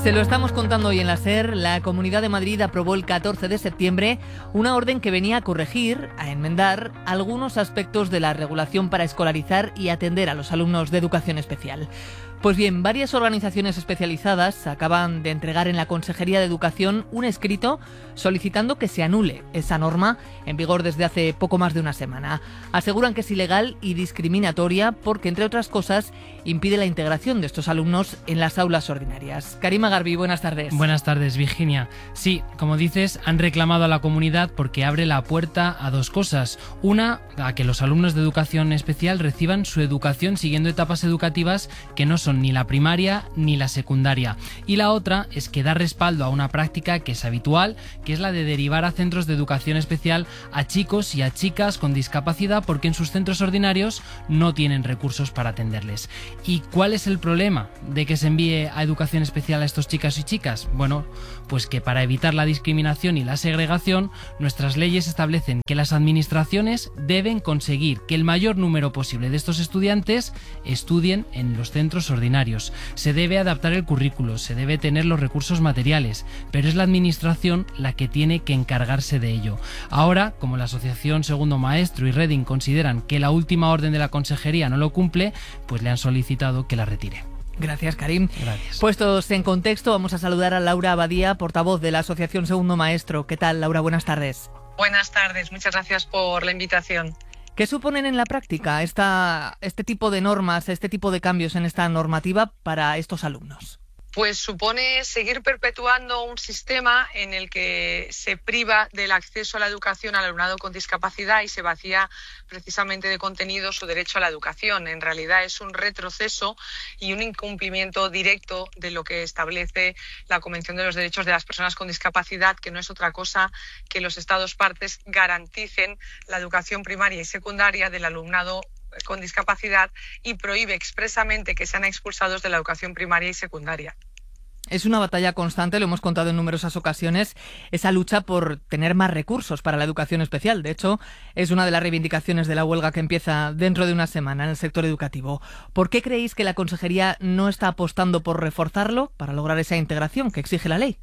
Se lo estamos contando hoy en la SER. La Comunidad de Madrid aprobó el 14 de septiembre una orden que venía a corregir, a enmendar algunos aspectos de la regulación para escolarizar y atender a los alumnos de educación especial. Pues bien, varias organizaciones especializadas acaban de entregar en la Consejería de Educación un escrito solicitando que se anule esa norma en vigor desde hace poco más de una semana. Aseguran que es ilegal y discriminatoria porque, entre otras cosas, impide la integración de estos alumnos en las aulas ordinarias. Karima Garbi, buenas tardes. Buenas tardes, Virginia. Sí, como dices, han reclamado a la comunidad porque abre la puerta a dos cosas. Una, a que los alumnos de educación especial reciban su educación siguiendo etapas educativas que no son ni la primaria ni la secundaria. Y la otra es que da respaldo a una práctica que es habitual, que es la de derivar a centros de educación especial a chicos y a chicas con discapacidad porque en sus centros ordinarios no tienen recursos para atenderles. ¿Y cuál es el problema de que se envíe a educación especial a estos chicos y chicas? Bueno, pues que para evitar la discriminación y la segregación, nuestras leyes establecen que las administraciones deben conseguir que el mayor número posible de estos estudiantes estudien en los centros ordinarios. Se debe adaptar el currículo, se debe tener los recursos materiales, pero es la administración la que tiene que encargarse de ello. Ahora, como la Asociación Segundo Maestro y Reding consideran que la última orden de la Consejería no lo cumple, pues le han solicitado que la retire. Gracias, Karim. Gracias. Puestos en contexto, vamos a saludar a Laura Abadía, portavoz de la Asociación Segundo Maestro. ¿Qué tal, Laura? Buenas tardes. Buenas tardes, muchas gracias por la invitación. ¿Qué suponen en la práctica este tipo de normas, este tipo de cambios en esta normativa para estos alumnos? Pues supone seguir perpetuando un sistema en el que se priva del acceso a la educación al alumnado con discapacidad y se vacía precisamente de contenido su derecho a la educación. En realidad es un retroceso y un incumplimiento directo de lo que establece la Convención de los Derechos de las Personas con Discapacidad, que no es otra cosa que los Estados partes garanticen la educación primaria y secundaria del alumnado con discapacidad y prohíbe expresamente que sean expulsados de la educación primaria y secundaria. Es una batalla constante, lo hemos contado en numerosas ocasiones, esa lucha por tener más recursos para la educación especial. De hecho, es una de las reivindicaciones de la huelga que empieza dentro de una semana en el sector educativo. ¿Por qué creéis que la Consejería no está apostando por reforzarlo para lograr esa integración que exige la ley?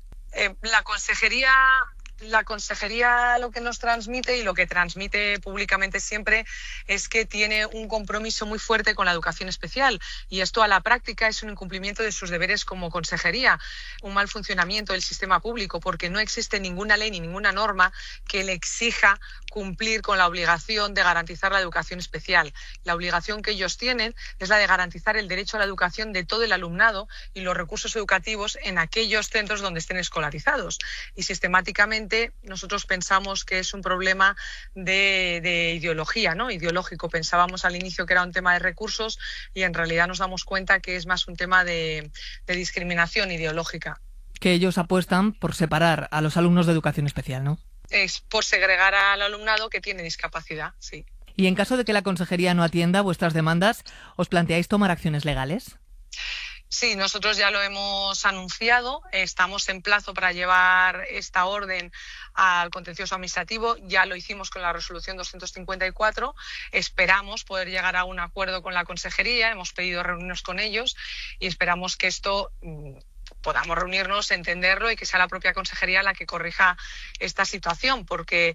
La Consejería lo que nos transmite y lo que transmite públicamente siempre es que tiene un compromiso muy fuerte con la educación especial y esto a la práctica es un incumplimiento de sus deberes como Consejería, un mal funcionamiento del sistema público porque no existe ninguna ley ni ninguna norma que le exija cumplir con la obligación de garantizar la educación especial. La obligación que ellos tienen es la de garantizar el derecho a la educación de todo el alumnado y los recursos educativos en aquellos centros donde estén escolarizados y sistemáticamente nosotros pensamos que es un problema de ideología, ¿no? Ideológico. Pensábamos al inicio que era un tema de recursos y en realidad nos damos cuenta que es más un tema de discriminación ideológica. Que ellos apuestan por separar a los alumnos de educación especial, ¿no? Es por segregar al alumnado que tiene discapacidad, sí. Y en caso de que la Consejería no atienda vuestras demandas, ¿os planteáis tomar acciones legales? Sí, nosotros ya lo hemos anunciado, estamos en plazo para llevar esta orden al contencioso administrativo, ya lo hicimos con la resolución 254, esperamos poder llegar a un acuerdo con la Consejería, hemos pedido reunirnos con ellos y esperamos que esto podamos reunirnos, entenderlo y que sea la propia Consejería la que corrija esta situación, porque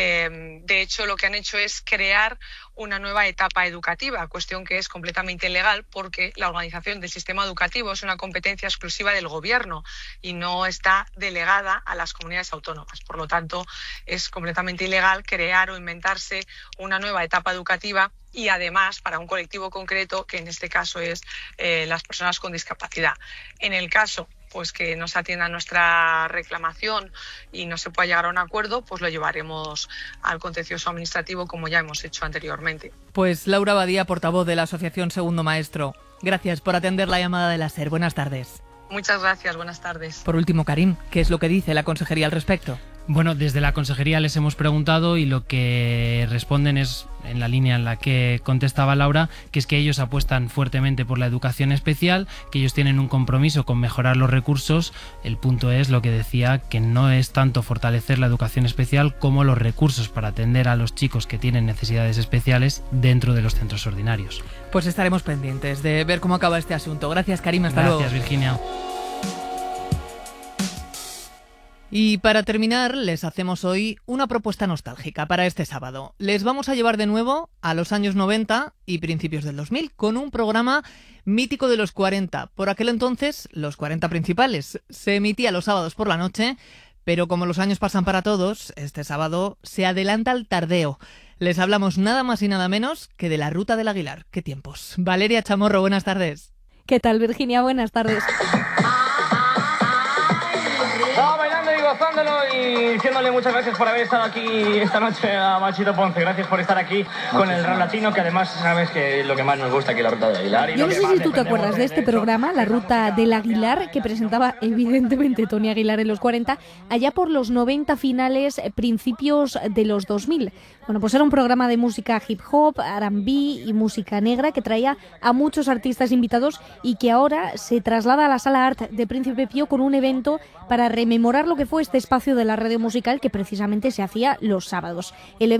de hecho lo que han hecho es crear una nueva etapa educativa, cuestión que es completamente ilegal porque la organización del sistema educativo es una competencia exclusiva del Gobierno y no está delegada a las comunidades autónomas. Por lo tanto, es completamente ilegal crear o inventarse una nueva etapa educativa y además para un colectivo concreto, que en este caso es las personas con discapacidad. En el caso pues que no se atienda nuestra reclamación y no se pueda llegar a un acuerdo, pues lo llevaremos al contencioso administrativo como ya hemos hecho anteriormente. Pues Laura Abadía, portavoz de la Asociación Segundo Maestro. Gracias por atender la llamada de la SER. Buenas tardes. Muchas gracias, buenas tardes. Por último, Karim, ¿qué es lo que dice la Consejería al respecto? Bueno, desde la Consejería les hemos preguntado y lo que responden es, en la línea en la que contestaba Laura, que es que ellos apuestan fuertemente por la educación especial, que ellos tienen un compromiso con mejorar los recursos. El punto es lo que decía, que no es tanto fortalecer la educación especial como los recursos para atender a los chicos que tienen necesidades especiales dentro de los centros ordinarios. Pues estaremos pendientes de ver cómo acaba este asunto. Gracias, Karim. Hasta luego. Gracias, Virginia. Y para terminar, les hacemos hoy una propuesta nostálgica para este sábado. Les vamos a llevar de nuevo a los años 90 y principios del 2000 con un programa mítico de los 40. Por aquel entonces, los 40 principales. Se emitía los sábados por la noche, pero como los años pasan para todos, este sábado se adelanta al tardeo. Les hablamos nada más y nada menos que de la Ruta del Aguilar. ¡Qué tiempos! Valeria Chamorro, buenas tardes. ¿Qué tal, Virginia? Buenas tardes. Gozándolo y diciéndole muchas gracias por haber estado aquí esta noche a Machito Ponce. Gracias por estar aquí con el Rap Latino, que además sabes que es lo que más nos gusta aquí, la Ruta del Aguilar. Yo no sé si tú te acuerdas de este programa, La Ruta del Aguilar, que presentaba evidentemente Tony Aguilar en los 40, allá por los 90 finales, principios de los 2000. Bueno, pues era un programa de música hip hop, R&B y música negra que traía a muchos artistas invitados y que ahora se traslada a la Sala Art de Príncipe Pío con un evento para rememorar lo que fue este espacio de la radio musical que precisamente se hacía los sábados. El